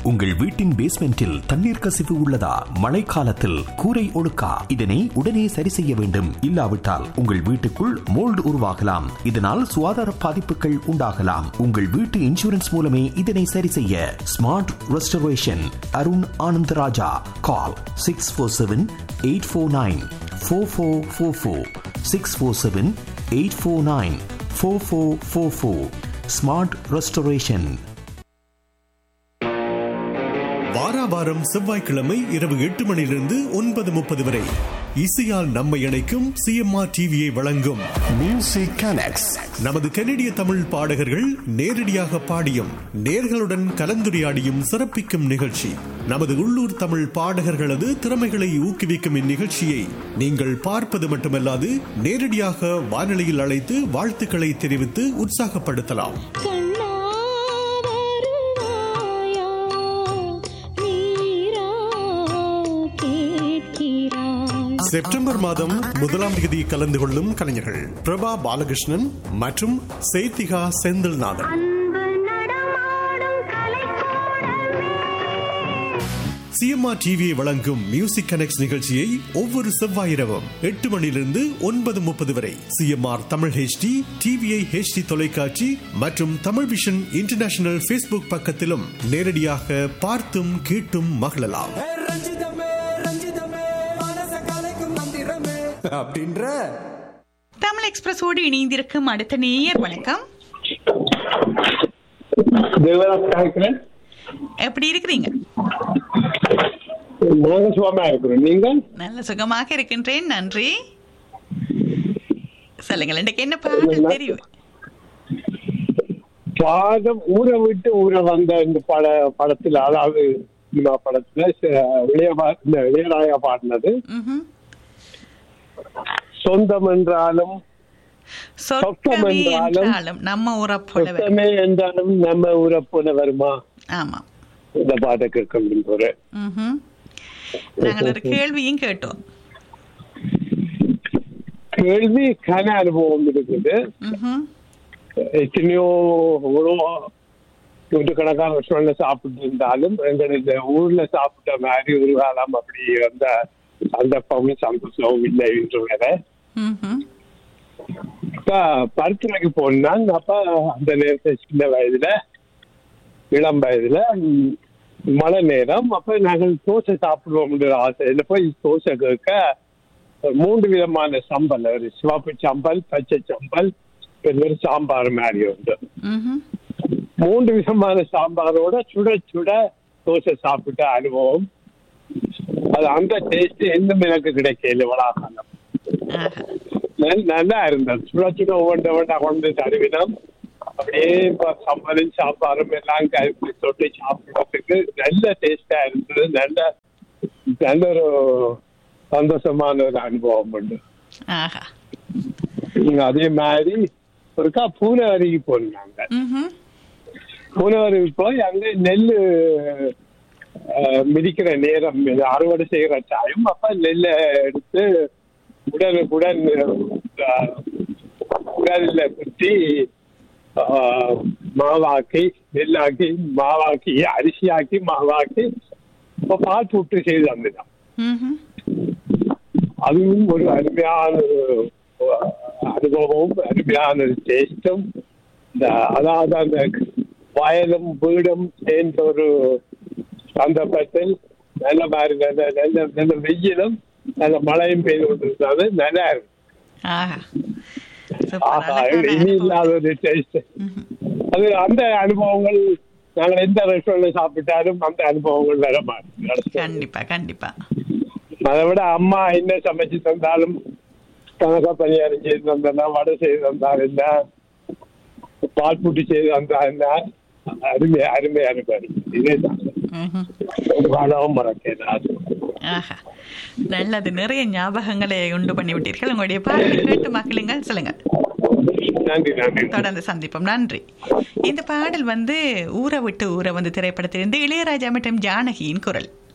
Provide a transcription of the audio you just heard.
உங்கள் வீட்டின் பேஸ்மெண்டில் தண்ணீர் கசிவு உள்ளதா? மழைக்காலத்தில் கூரை ஒழுக்கா? இதனை உடனே சரி செய்ய வேண்டும். இல்லாவிட்டால் உங்கள் வீட்டுக்குள் மோல்டு உருவாகலாம். இதனால் சுகாதார பாதிப்புகள் உண்டாகலாம். உங்கள் வீட்டு இன்சூரன்ஸ் மூலமே இதனை சரி செய்ய. Smart restoration Arun Anandaraja. கால் 647-849-4444 647-849-4444. Smart restoration. வாராவாரம் செவ்வாய்க்கிழமை இரவு 8 மணியிலிருந்து 9:30 வரை இசையால் நம்மை இணைக்கும் சிஎம்ஆர் டிவியை வழங்கும் மியூசிக் கனெக்ட்ஸ். நமது கனடிய தமிழ் பாடகர்கள் நேரடியாக பாடியும் நேர்களுடன் கலந்துரையாடியும் சிறப்பிக்கும் நிகழ்ச்சி. நமது உள்ளூர் தமிழ் பாடகர்களது திறமைகளை ஊக்குவிக்கும் இந்நிகழ்ச்சியை நீங்கள் பார்ப்பது மட்டுமல்லாது நேரடியாக வானொலியில் அழைத்து வாழ்த்துக்களை தெரிவித்து உற்சாகப்படுத்தலாம். செப்டம்பர் மாதம் 1ஆம் தேதி கலந்து கொள்ளும் கலைஞர்கள் பிரபா பாலகிருஷ்ணன் மற்றும் சேத்திகா செந்தில்நாதன். சிஎம்ஆர் டிவியை வழங்கும் மியூசிக் கனெக்ட்ஸ் நிகழ்ச்சியை ஒவ்வொரு செவ்வாய் இரவும் 8 மணியிலிருந்து 9:30 வரை CMR Tamil HD, TVI HD தொலைக்காட்சி மற்றும் தமிழ் விஷன் இன்டர்நேஷனல் ஃபேஸ்புக் பக்கத்திலும் நேரடியாக பார்த்தும் கேட்டும் மகிழலாம். தமிழ் எக்ஸ்பிரஸோடு இணைந்திருக்கும் அடுத்த நேயர் வணக்கம். எப்படி இருக்கிறீங்க? நல்ல சுகமாக இருக்கின்றேன், நன்றி. சொல்லுங்கள், எனக்கு என்ன பாடல் தெரியும்? பாதம் ஊற விட்டு ஊற வந்த இந்த படத்துல, அதாவது படத்துல இளையராஜா பாடினது. சொந்தம் என்றாலும் சொர்க்கம் என்றாலும் நம்ம ஊரை என்றாலும் நம்ம ஊரை போல வருமா? ஆமா, இந்த பாட்டை கேட்க. நாங்கள் ஒரு கேள்வியும் கேட்டோம். கேள்வி கன அனுபவம் இருக்குது. எத்தனையோ நூற்றுக்கணக்கான வருஷம்ல சாப்பிட்டு இருந்தாலும் எங்களுடைய ஊர்ல சாப்பிட்ட மாதிரி ஒரு காலம் அப்படி வந்த சந்தர்ப்பமும் சந்தோஷமும் இல்லை என்று வேற. பருத்துறைக்கு போனான். அப்ப அந்த நேரத்தில் சின்ன வயதுல, இளம் வயதுல மழை நேரம். அப்ப நாங்கள் தோசை சாப்பிடுவோம் ஆசையில போய் தோசை கேட்க 3 விதமான சம்பல், ஒரு சிவப்பு சம்பல், பச்சை சம்பல், ஒரு சாம்பார் மாதிரி உண்டு. 3 விதமான சாம்பாரோட சுட சுட தோசை சாப்பிட்ட அனுபவம். அது அந்த டேஸ்ட் இன்னும் எனக்கு கிடைக்கல. வளாகாலம் நல்லா இருந்தது. சுட சுட ஒவ்வொன்றா கொண்டு தருவினம். அப்படியே சம்பலும் சாப்பாடும் எல்லாம் கருப்பு தொட்டு சாப்பிடுறதுக்கு நல்ல டேஸ்டா இருந்தது. நல்ல ஒரு சந்தோஷமான ஒரு அனுபவம் உண்டு. அதே மாதிரி ஒருக்கா பூனவரிக்கு போனாங்க. பூனவரிக்கு போய் அங்க நெல்லு மிதிக்கிற நேரம், அறுவடை செய்கிற டைம். அப்ப நெல்லை எடுத்து உடனுக்குடன் உடல்ல குத்தி மாவாக்கி, நெல்லாக்கி, மாவாக்கி, அரிசியாக்கி, மாவாக்கி பால் புட்டு செய்து தந்துதான். அதுவும் ஒரு அருமையான அனுபவம், அருமையான டேஸ்டும். அதாவது அந்த வயலும் வீடும் சேர்ந்த ஒரு சந்தர்ப்பத்தில் நல்ல மாதிரி நல்ல வெயிலும் நல்ல மழையும் பெய்து கொண்டிருந்தாது. நல்லா இருக்கு. இனி இல்லாத ஒரு டேஸ்ட். அது அந்த அனுபவங்கள் நாங்கள் எந்த ரெஸ்டாரண்ட்ல சாப்பிட்டாலும் அந்த அனுபவங்கள் வர மாட்டோம். கண்டிப்பா கண்டிப்பா. அதை விட அம்மா என்ன சமைச்சு தந்தாலும், கணக்கா பணியாரம் செய்து தந்தா, வடை செய்து தந்தா என்ன, பால் பூட்டி செய்து தந்தா என்ன, அருமையா அருமையா இருப்பாரு. இதேதான் மறக்கிறது. நல்லது, நிறைய ஞாபகங்களை உண்டு பண்ணிவிட்டீர்கள். உங்களுடைய பாடலை கேட்டு மக்களுங்கள். சொல்லுங்க. நன்றி நன்றி. தொடர்ந்து சந்திப்போம். நன்றி. இந்த பாடல் ஊற விட்டு ஊற திரைப்படத்திலிருந்து இளையராஜா மற்றும் ஜானகியின் குரல்.